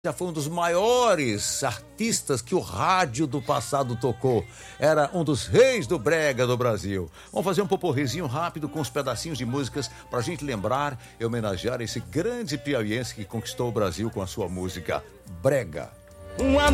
Já foi um dos maiores artistas que o rádio do passado tocou. Era um dos reis do brega do Brasil. Vamos fazer um poporrizinho rápido com uns pedacinhos de músicas pra gente lembrar e homenagear esse grande piauiense que conquistou o Brasil com a sua música brega.